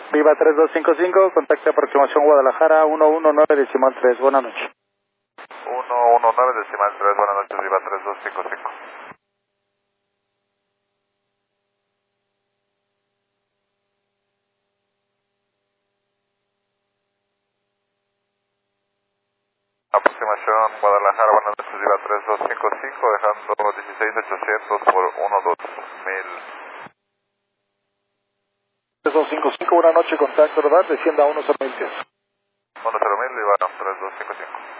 Viva 3255, contacto aproximación Guadalajara 119.3. Buenas noches. 119.3, buenas noches, Viva 3255. Aproximación Guadalajara, buenas noches, Viva 3255, dejando 16.800 por 12000. 3255, buenas noches, contacto, ¿verdad? Descienda a 10.000 pies. 100.000, Viva 3255.